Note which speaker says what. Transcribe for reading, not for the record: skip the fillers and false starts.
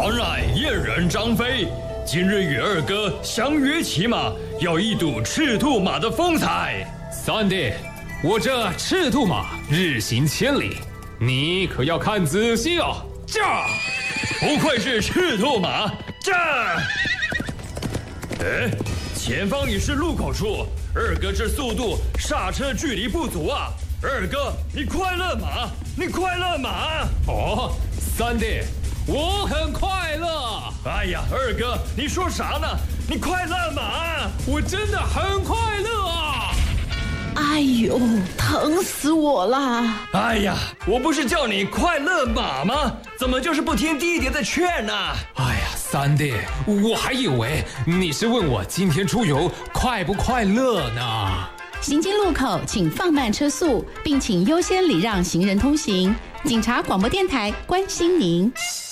Speaker 1: 传来燕人张飞，今日与二哥相约骑马，要一睹赤兔马的风采。
Speaker 2: 三弟，我这赤兔马日行千里，你可要看仔细哦。
Speaker 1: 驾！不愧是赤兔马，驾！哎，前方已是路口处，二哥这速度刹车距离不足啊！二哥，你快乐吗？你快乐吗？
Speaker 2: 哦，三弟，我很快乐。
Speaker 1: 哎呀，二哥，你说啥呢？你快乐吗？
Speaker 2: 我真的很快乐啊！
Speaker 3: 哎呦，疼死我啦！
Speaker 1: 哎呀，我不是叫你快乐马吗？怎么就是不听弟弟的劝呢？
Speaker 2: 哎呀，三弟，我还以为你是问我今天出游快不快乐呢。
Speaker 3: 行经路口，请放慢车速，并请优先礼让行人通行。警察广播电台关心您。